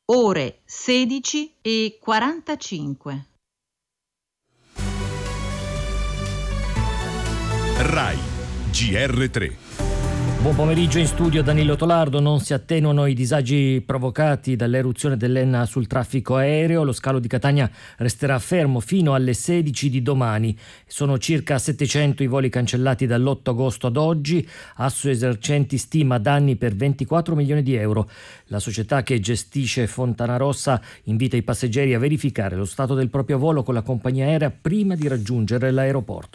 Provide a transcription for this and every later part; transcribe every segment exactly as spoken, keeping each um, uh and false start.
ore sedici e quarantacinque. Rai G R tre. Buon pomeriggio in studio Danilo Tolardo. Non si attenuano i disagi provocati dall'eruzione dell'Enna sul traffico aereo. Lo scalo di Catania resterà fermo fino alle sedici di domani. Sono circa settecento i voli cancellati dall'otto agosto ad oggi. Assoesercenti stima danni per ventiquattro milioni di euro. La società che gestisce Fontanarossa invita i passeggeri a verificare lo stato del proprio volo con la compagnia aerea prima di raggiungere l'aeroporto.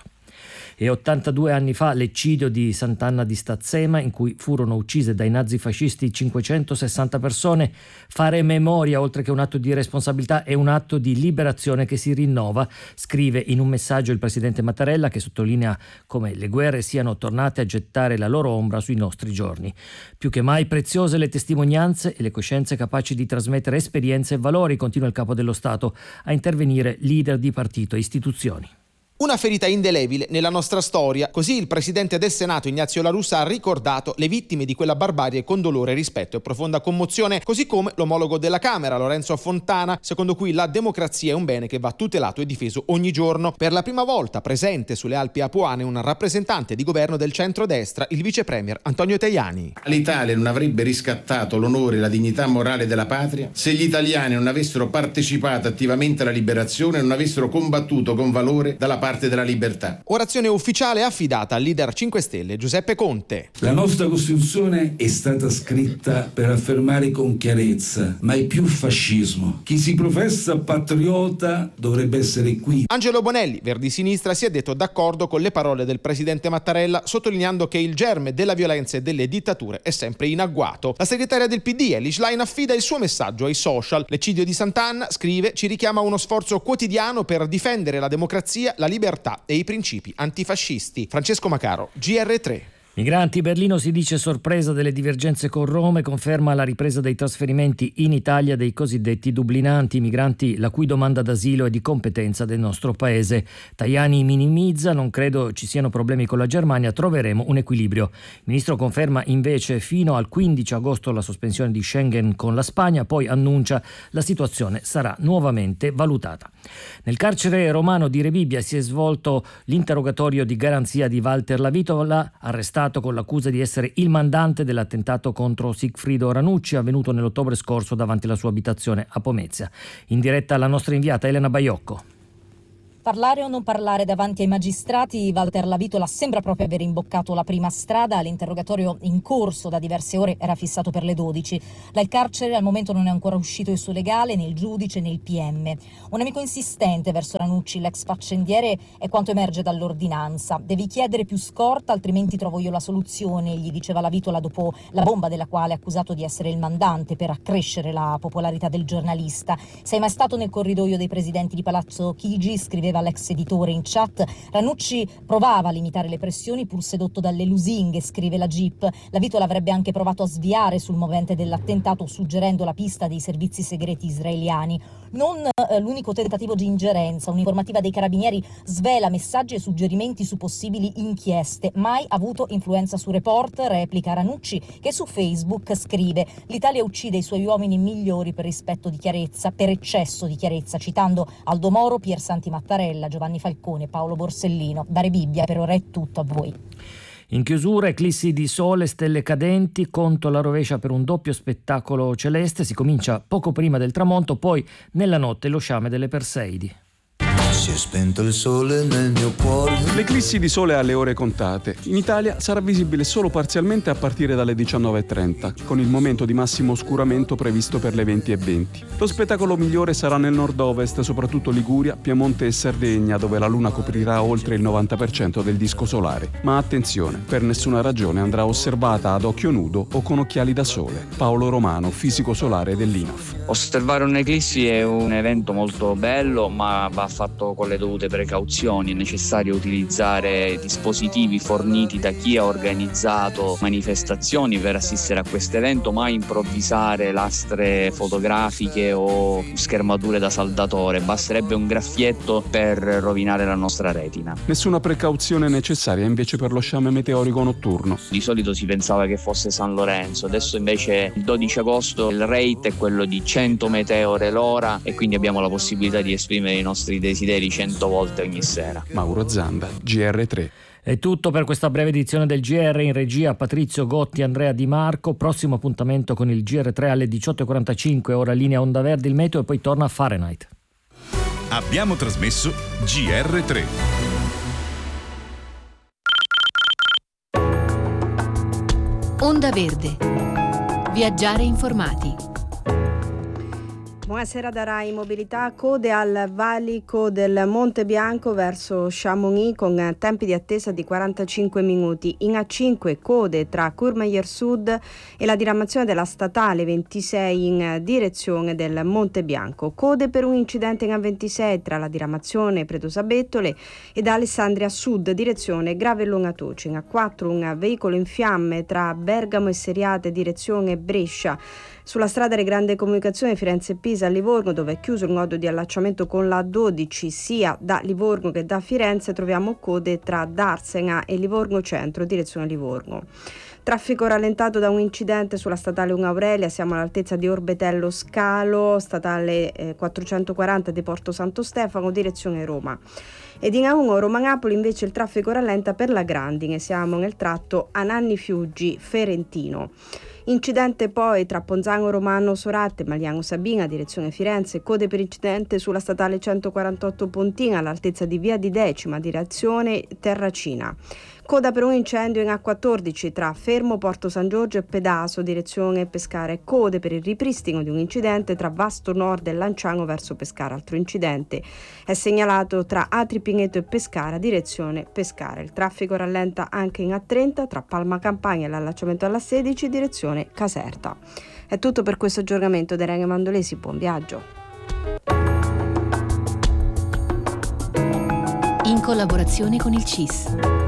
E ottantadue anni fa l'eccidio di Sant'Anna di Stazzema, in cui furono uccise dai nazifascisti cinquecentosessanta persone. Fare memoria, oltre che un atto di responsabilità, è un atto di liberazione che si rinnova, scrive in un messaggio il presidente Mattarella, che sottolinea come le guerre siano tornate a gettare la loro ombra sui nostri giorni. Più che mai preziose le testimonianze e le coscienze capaci di trasmettere esperienze e valori, continua il capo dello Stato, a intervenire leader di partito e istituzioni. Una ferita indelebile nella nostra storia, così il presidente del Senato Ignazio La Russa ha ricordato le vittime di quella barbarie con dolore, rispetto e profonda commozione, così come l'omologo della Camera Lorenzo Fontana, secondo cui la democrazia è un bene che va tutelato e difeso ogni giorno. Per la prima volta presente sulle Alpi Apuane un rappresentante di governo del centrodestra, il vice premier Antonio Tajani. L'Italia non avrebbe riscattato l'onore e la dignità morale della patria se gli italiani non avessero partecipato attivamente alla liberazione e non avessero combattuto con valore dalla parte della libertà. Orazione ufficiale affidata al leader cinque Stelle Giuseppe Conte. La nostra Costituzione è stata scritta per affermare con chiarezza mai più fascismo. Chi si professa patriota dovrebbe essere qui. Angelo Bonelli, Verdi Sinistra, si è detto d'accordo con le parole del presidente Mattarella, sottolineando che il germe della violenza e delle dittature è sempre in agguato. La segretaria del P D, Elly Schlein, affida il suo messaggio ai social. L'eccidio di Sant'Anna, scrive, ci richiama a uno sforzo quotidiano per difendere la democrazia, la libertà e i principi antifascisti. Francesco Macaro, G R tre. Migranti, Berlino si dice sorpresa delle divergenze con Roma e conferma la ripresa dei trasferimenti in Italia dei cosiddetti dublinanti, migranti la cui domanda d'asilo è di competenza del nostro paese. Tajani minimizza, non credo ci siano problemi con la Germania, troveremo un equilibrio. Il ministro conferma invece fino al quindici agosto la sospensione di Schengen con la Spagna, poi annuncia la situazione sarà nuovamente valutata. Nel carcere romano di Rebibbia si è svolto l'interrogatorio di garanzia di Walter Lavitola, arrestato con l'accusa di essere il mandante dell'attentato contro Sigfrido Ranucci avvenuto nell'ottobre scorso davanti alla sua abitazione a Pomezia. In diretta la nostra inviata Elena Baiocco. Parlare o non parlare davanti ai magistrati, Walter Lavitola sembra proprio aver imboccato la prima strada. L'interrogatorio in corso da diverse ore era fissato per le dodici. Dal carcere al momento non è ancora uscito il suo legale, né il giudice né il P M. Un amico insistente verso Ranucci, l'ex faccendiere, è quanto emerge dall'ordinanza. Devi chiedere più scorta, altrimenti trovo io la soluzione, gli diceva Lavitola dopo la bomba della quale è accusato di essere il mandante per accrescere la popolarità del giornalista. Sei mai stato nel corridoio dei presidenti di Palazzo Chigi? Scriveva l'ex editore in chat. Ranucci provava a limitare le pressioni pur sedotto dalle lusinghe, scrive la Jeep. Lavitola avrebbe anche provato a sviare sul movente dell'attentato suggerendo la pista dei servizi segreti israeliani. Non eh, l'unico tentativo di ingerenza. Un'informativa dei carabinieri svela messaggi e suggerimenti su possibili inchieste. Mai avuto influenza su Report, replica Ranucci, che su Facebook scrive: l'Italia uccide i suoi uomini migliori per rispetto di chiarezza, per eccesso di chiarezza, citando Aldo Moro, Pier Santi Mattarella, Giovanni Falcone, Paolo Borsellino. Da Rebibbia per ora è tutto, a voi. In chiusura, eclissi di sole, stelle cadenti, conto alla rovescia per un doppio spettacolo celeste. Si comincia poco prima del tramonto, poi nella notte lo sciame delle Perseidi. Si è spento il sole nel mio cuore. L'eclissi di sole ha le ore contate. In Italia sarà visibile solo parzialmente a partire dalle diciannove e trenta, con il momento di massimo oscuramento previsto per le venti e venti. Lo spettacolo migliore sarà nel nord-ovest, soprattutto Liguria, Piemonte e Sardegna, dove la luna coprirà oltre il novanta per cento del disco solare. Ma attenzione, per nessuna ragione andrà osservata ad occhio nudo o con occhiali da sole. Paolo Romano, fisico solare dell'I N A F. Osservare un'eclissi è un evento molto bello, ma va fatto con le dovute precauzioni. È necessario utilizzare dispositivi forniti da chi ha organizzato manifestazioni per assistere a questo evento, mai improvvisare lastre fotografiche o schermature da saldatore. Basterebbe un graffietto per rovinare la nostra retina. Nessuna precauzione necessaria invece per lo sciame meteorico notturno. Di solito si pensava che fosse San Lorenzo, adesso invece il dodici agosto il rate è quello di cento meteore l'ora e quindi abbiamo la possibilità di esprimere i nostri desideri cento volte ogni sera. Mauro Zanda, G R tre. È tutto per questa breve edizione del G R. In regia Patrizio Gotti, Andrea Di Marco. Prossimo appuntamento con il G R tre alle diciotto e quarantacinque, ora linea Onda Verde, il meteo, e poi torna a Fahrenheit. Abbiamo trasmesso G R tre. Onda Verde. Viaggiare informati. Buonasera da Rai Mobilità. Code al valico del Monte Bianco verso Chamonix con tempi di attesa di quarantacinque minuti. In A cinque code tra Courmayeur Sud e la diramazione della statale ventisei in direzione del Monte Bianco. Code per un incidente in A ventisei tra la diramazione Pretosa Bettole ed Alessandria Sud direzione Gravellona Toci. In A quattro un veicolo in fiamme tra Bergamo e Seriate direzione Brescia. Sulla strada delle grandi comunicazioni Firenze-Pisa a Livorno, dove è chiuso il nodo di allacciamento con la dodici sia da Livorno che da Firenze, troviamo code tra Darsena e Livorno Centro, direzione Livorno. Traffico rallentato da un incidente sulla statale uno Aurelia, siamo all'altezza di Orbetello Scalo, statale eh, quattrocentoquaranta di Porto Santo Stefano, direzione Roma. Ed in A uno Roma-Napoli invece il traffico rallenta per la Grandine, siamo nel tratto Ananni Fiuggi Ferentino. Incidente poi tra Ponzano Romano Sorate e Magliano Sabina, direzione Firenze, code per incidente sulla statale centoquarantotto Pontina all'altezza di Via di Decima, direzione Terracina. Coda per un incendio in A quattordici tra Fermo Porto San Giorgio e Pedaso, direzione Pescara, e code per il ripristino di un incidente tra Vasto Nord e Lanciano verso Pescara. Altro incidente è segnalato tra Atri Pineto e Pescara, direzione Pescara. Il traffico rallenta anche in A trenta tra Palma Campania e l'allacciamento alla sedici, direzione Caserta. È tutto per questo aggiornamento. Da Irene Mandolesi, buon viaggio. In collaborazione con il C I S.